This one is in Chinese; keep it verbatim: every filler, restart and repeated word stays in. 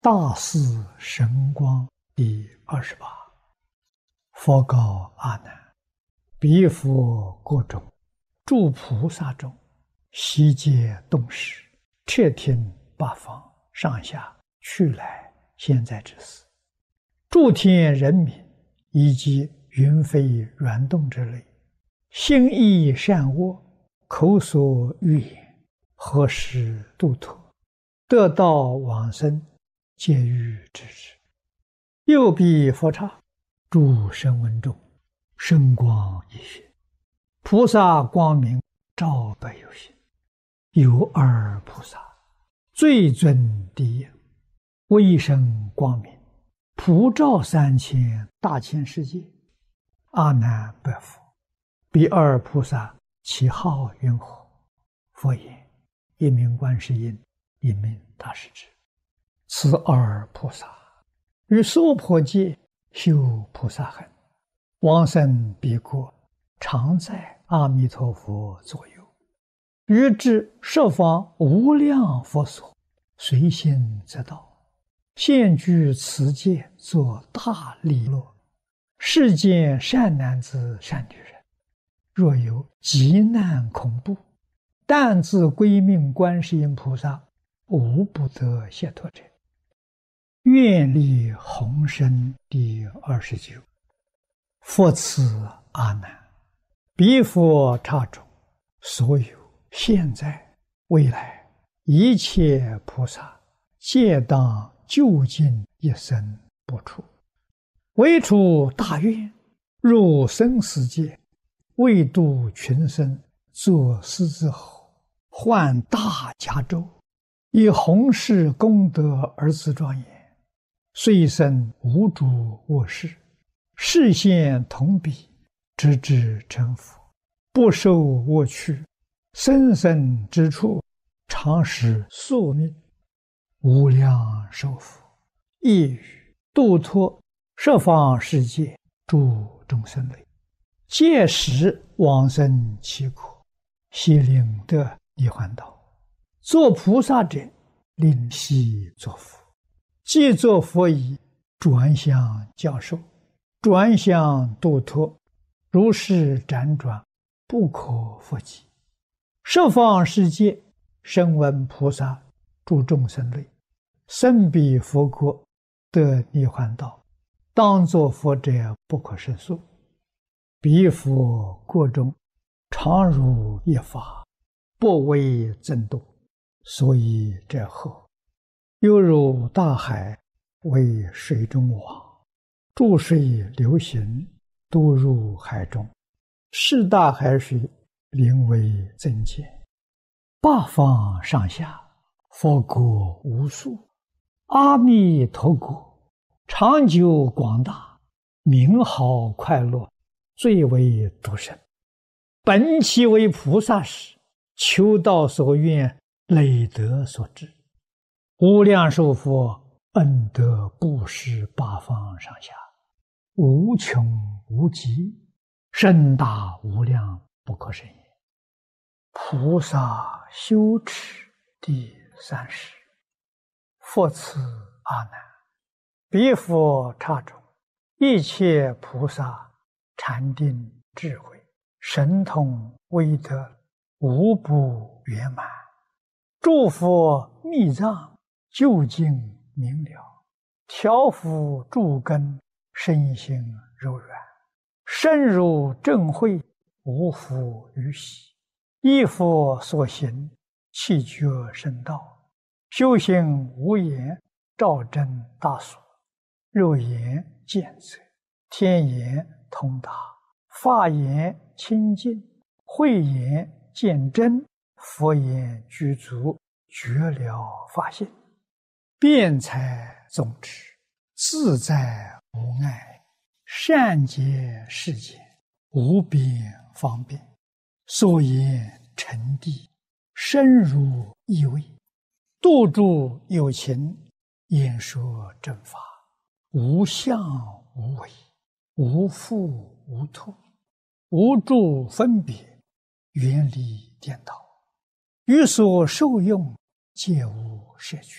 大士神光第二十八。佛告阿难：彼佛国中，诸菩萨中，悉皆动识，彻听八方上下去来现在之事，诸天人民以及云飞软动之类，心意善恶，口所欲言，何时度脱，得道往生，皆欲知之。又彼佛刹，诸声闻中，声光一现，菩萨光明照百有心。有二菩萨，最尊第一，威声光明，普照三千大千世界。阿难白佛：彼二菩萨其号云何？佛言：一名观世音，一名大势至。此二菩萨于娑婆界修菩萨行，往生彼国，常在阿弥陀佛左右，于至十方无量佛所，随心则到，现居此界，作大利乐。世间善男子善女人，若有急难恐怖，但自归命观世音菩萨，无不得解脱者。愿力宏深第二十九。佛此阿难：彼佛刹中，所有现在未来一切菩萨，皆当究竟一生不出，唯出大愿，入生死界，为度群生，作狮子吼，唤大迦咒，以弘誓功德而自庄严。虽生无诸恶事，示现同彼，直至成佛，不受恶趣，生生之处，常使宿命，无量寿福，亦于度脱十方世界诸众生类，届时往生其国，悉令得涅槃道。作菩萨者，令悉作佛。既作佛已，转向教授，转向度脱，如是辗转，不可复计。十方世界声闻菩萨诸众生类，生彼佛国，得涅槃道，当作佛者不可胜数。彼佛国中，常如一法，不为增度，所以者何？犹如大海，为水中网，注水流行，都入海中，是大海水，名为增减。八方上下，佛国无数，阿弥陀国长久广大，名好快乐，最为独生。本其为菩萨时，求道所愿，累德所致，无量寿佛恩德布施八方上下，无穷无极，深大无量，不可胜也。菩萨修持第三十。佛此阿难：彼佛刹中，一切菩萨禅定智慧，神通威德，无不圆满。诸佛密藏，究竟明了，调伏诸根，身心柔软，深入正慧，无复于喜。依佛所行，气觉深道，修行无言，照真大所，肉眼见则，天眼通达，法眼清净，慧眼见真，佛眼具足，觉了法性，辩才总持，自在无碍，善解世间，无边方便，所言成谛，深入意味，度诸有情，演说正法，无相无为，无复无脱，无诸分别，远离颠倒，于所受用，皆无摄取。